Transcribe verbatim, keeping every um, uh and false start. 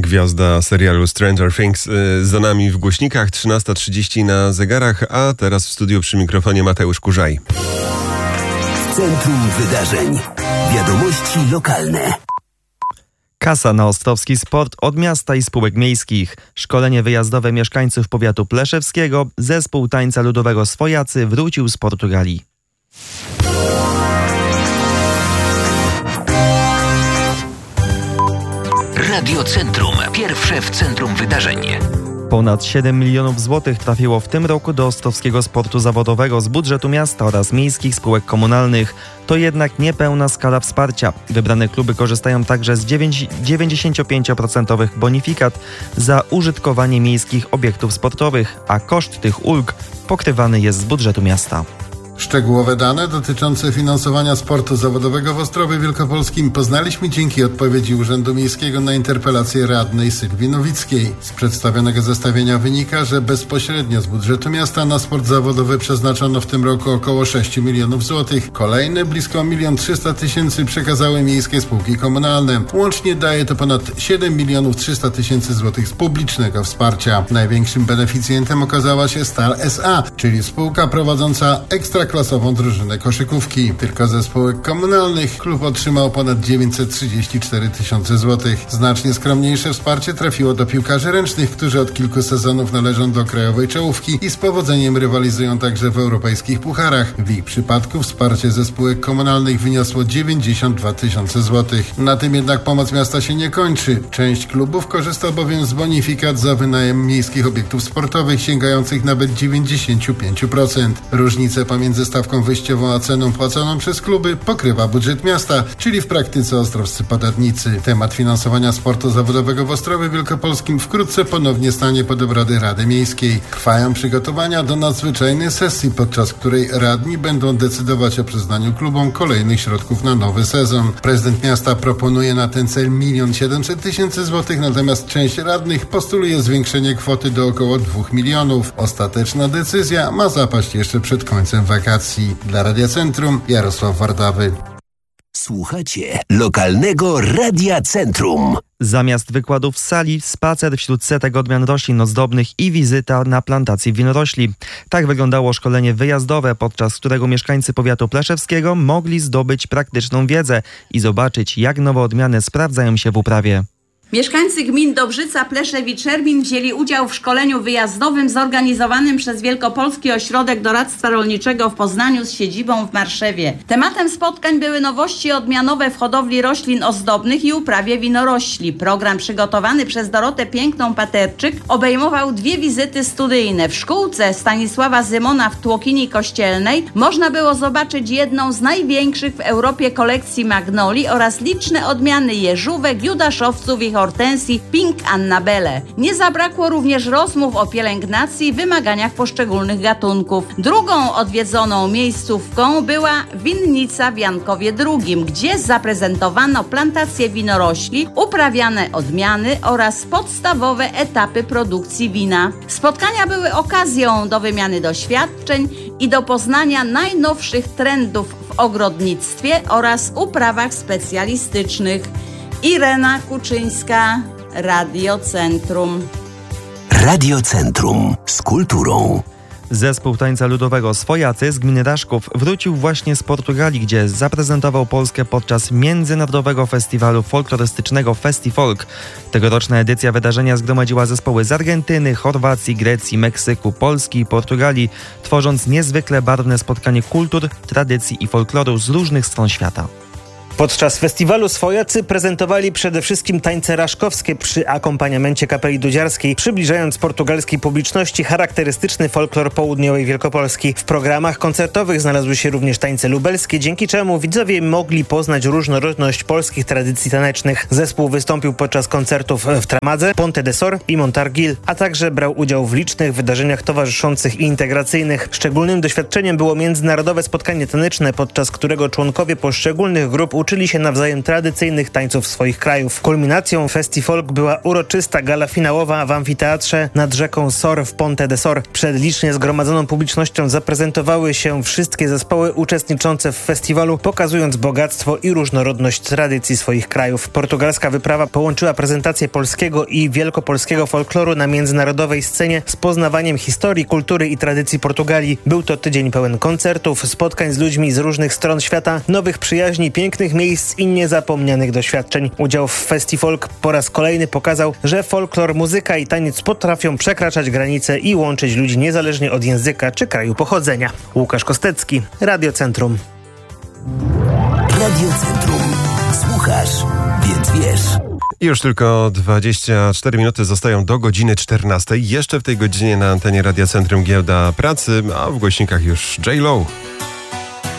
gwiazda serialu Stranger Things za nami w głośnikach, trzynasta trzydzieści na zegarach, a teraz w studiu przy mikrofonie Mateusz Kurzaj. W centrum wydarzeń. Wiadomości lokalne. Kasa na ostrowski sport od miasta i spółek miejskich. Szkolenie wyjazdowe mieszkańców powiatu pleszewskiego. Zespół tańca ludowego Swojacy wrócił z Portugalii. Radio Centrum. Pierwsze w centrum wydarzeń. Ponad siedem milionów złotych trafiło w tym roku do ostrowskiego sportu zawodowego z budżetu miasta oraz miejskich spółek komunalnych. To jednak niepełna skala wsparcia. Wybrane kluby korzystają także z dziewięćdziesięciopięcioprocentowych bonifikat za użytkowanie miejskich obiektów sportowych, a koszt tych ulg pokrywany jest z budżetu miasta. Szczegółowe dane dotyczące finansowania sportu zawodowego w Ostrowie Wielkopolskim poznaliśmy dzięki odpowiedzi Urzędu Miejskiego na interpelację radnej Sylwii Nowickiej. Z przedstawionego zestawienia wynika, że bezpośrednio z budżetu miasta na sport zawodowy przeznaczono w tym roku około sześć milionów złotych. Kolejne blisko milion trzysta tysięcy przekazały miejskie spółki komunalne. Łącznie daje to ponad siedem milionów trzysta tysięcy złotych z publicznego wsparcia. Największym beneficjentem okazała się Stal S A, czyli spółka prowadząca ekstra klasową drużynę koszykówki. Tylko ze spółek komunalnych klub otrzymał ponad dziewięćset trzydzieści cztery tysiące złotych. Znacznie skromniejsze wsparcie trafiło do piłkarzy ręcznych, którzy od kilku sezonów należą do krajowej czołówki i z powodzeniem rywalizują także w europejskich pucharach. W ich przypadku wsparcie ze spółek komunalnych wyniosło dziewięćdziesiąt dwa tysiące złotych. Na tym jednak pomoc miasta się nie kończy. Część klubów korzysta bowiem z bonifikat za wynajem miejskich obiektów sportowych sięgających nawet dziewięćdziesiąt pięć procent. Różnice pomiędzy stawką wyjściową a ceną płaconą przez kluby pokrywa budżet miasta, czyli w praktyce ostrowscy podatnicy. Temat finansowania sportu zawodowego w Ostrowie Wielkopolskim wkrótce ponownie stanie pod obrady Rady Miejskiej. Trwają przygotowania do nadzwyczajnej sesji, podczas której radni będą decydować o przyznaniu klubom kolejnych środków na nowy sezon. Prezydent miasta proponuje na ten cel milion siedemset tysięcy złotych, natomiast część radnych postuluje zwiększenie kwoty do około dwóch milionów. Ostateczna decyzja ma zapaść jeszcze przed końcem wakacji. Dla Radia Centrum Jarosław Wardawy. Słuchacie lokalnego Radia Centrum. Zamiast wykładów w sali, spacer wśród setek odmian roślin ozdobnych i wizyta na plantacji winorośli. Tak wyglądało szkolenie wyjazdowe, podczas którego mieszkańcy powiatu pleszewskiego mogli zdobyć praktyczną wiedzę i zobaczyć, jak nowe odmiany sprawdzają się w uprawie. Mieszkańcy gmin Dobrzyca, Pleszew i Czermin wzięli udział w szkoleniu wyjazdowym zorganizowanym przez Wielkopolski Ośrodek Doradztwa Rolniczego w Poznaniu z siedzibą w Marszewie. Tematem spotkań były nowości odmianowe w hodowli roślin ozdobnych i uprawie winorośli. Program przygotowany przez Dorotę Piękną-Paterczyk obejmował dwie wizyty studyjne. W szkółce Stanisława Zymona w Tłokini Kościelnej można było zobaczyć jedną z największych w Europie kolekcji magnolii oraz liczne odmiany jeżówek, judaszowców i hortensji Pink Annabelle. Nie zabrakło również rozmów o pielęgnacji i wymaganiach poszczególnych gatunków. Drugą odwiedzoną miejscówką była winnica w Jankowie drugim, gdzie zaprezentowano plantacje winorośli, uprawiane odmiany oraz podstawowe etapy produkcji wina. Spotkania były okazją do wymiany doświadczeń i do poznania najnowszych trendów w ogrodnictwie oraz uprawach specjalistycznych. Irena Kuczyńska, Radio Centrum. Radio Centrum z kulturą. Zespół tańca ludowego Swojacy z gminy Raszków wrócił właśnie z Portugalii, gdzie zaprezentował Polskę podczas międzynarodowego festiwalu folklorystycznego FestiFolk. Tegoroczna edycja wydarzenia zgromadziła zespoły z Argentyny, Chorwacji, Grecji, Meksyku, Polski i Portugalii, tworząc niezwykle barwne spotkanie kultur, tradycji i folkloru z różnych stron świata. Podczas festiwalu Swojacy prezentowali przede wszystkim tańce raszkowskie przy akompaniamencie kapeli dudziarskiej, przybliżając portugalskiej publiczności charakterystyczny folklor południowej Wielkopolski. W programach koncertowych znalazły się również tańce lubelskie, dzięki czemu widzowie mogli poznać różnorodność polskich tradycji tanecznych. Zespół wystąpił podczas koncertów w Tramadze, Ponte de Sor i Montargil, a także brał udział w licznych wydarzeniach towarzyszących i integracyjnych. Szczególnym doświadczeniem było międzynarodowe spotkanie taneczne, podczas którego członkowie poszczególnych grup uczestniczyli uczyli się nawzajem tradycyjnych tańców swoich krajów. Kulminacją Festifolk była uroczysta gala finałowa w amfiteatrze nad rzeką Sor w Ponte de Sor. Przed licznie zgromadzoną publicznością zaprezentowały się wszystkie zespoły uczestniczące w festiwalu, pokazując bogactwo i różnorodność tradycji swoich krajów. Portugalska wyprawa połączyła prezentację polskiego i wielkopolskiego folkloru na międzynarodowej scenie z poznawaniem historii, kultury i tradycji Portugalii. Był to tydzień pełen koncertów, spotkań z ludźmi z różnych stron świata, nowych przyjaźni, pięknych miejsc i niezapomnianych doświadczeń. Udział w Festifolk po raz kolejny pokazał, że folklor, muzyka i taniec potrafią przekraczać granice i łączyć ludzi niezależnie od języka czy kraju pochodzenia. Łukasz Kostecki, Radio Centrum. Radio Centrum. Słuchasz, więc wiesz. I już tylko dwadzieścia cztery minuty zostają do godziny czternastej. Jeszcze w tej godzinie na antenie Radia Centrum giełda pracy, a w głośnikach już J Lo.